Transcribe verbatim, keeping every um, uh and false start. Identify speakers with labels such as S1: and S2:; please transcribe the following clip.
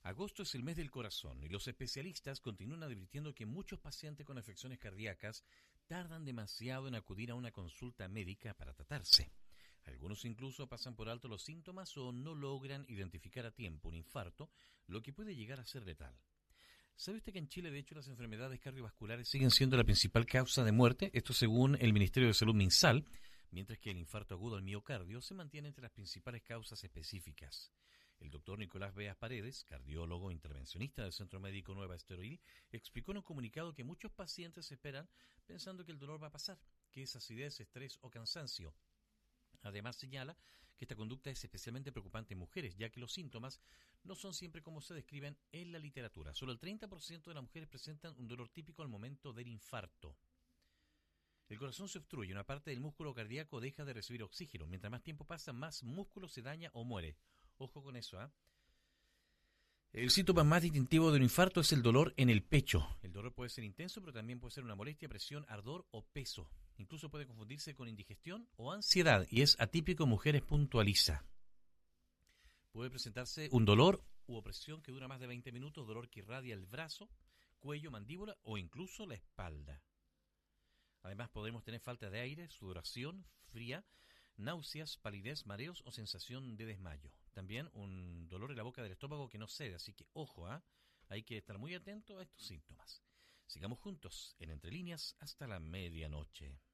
S1: Agosto es el mes del corazón y los especialistas continúan advirtiendo que muchos pacientes con afecciones cardíacas tardan demasiado en acudir a una consulta médica para tratarse. Algunos incluso pasan por alto los síntomas o no logran identificar a tiempo un infarto, lo que puede llegar a ser letal. ¿Sabe usted que en Chile, de hecho, las enfermedades cardiovasculares siguen siendo la principal causa de muerte? Esto según el Ministerio de Salud MinSal, mientras que el infarto agudo al miocardio se mantiene entre las principales causas específicas. El doctor Nicolás Beas Paredes, cardiólogo intervencionista del Centro Médico Nueva Esteroil, explicó en un comunicado que muchos pacientes esperan pensando que el dolor va a pasar, que es acidez, estrés o cansancio. Además señala que esta conducta es especialmente preocupante en mujeres, ya que los síntomas no son siempre como se describen en la literatura. Solo el treinta por ciento de las mujeres presentan un dolor típico al momento del infarto. El corazón se obstruye y una parte del músculo cardíaco deja de recibir oxígeno. Mientras más tiempo pasa, más músculo se daña o muere. Ojo con eso, ¿ah? ¿eh? El síntoma más distintivo de un infarto es el dolor en el pecho. El dolor puede ser intenso, pero también puede ser una molestia, presión, ardor o peso. Incluso puede confundirse con indigestión o ansiedad y es atípico en mujeres, puntualiza. Puede presentarse un dolor u opresión que dura más de veinte minutos, dolor que irradia el brazo, cuello, mandíbula o incluso la espalda. Además podemos tener falta de aire, sudoración fría, náuseas, palidez, mareos o sensación de desmayo. También un dolor en la boca del estómago que no cede, así que ojo, ¿ah? Hay que estar muy atento a estos síntomas. Sigamos juntos en Entre Líneas hasta la medianoche.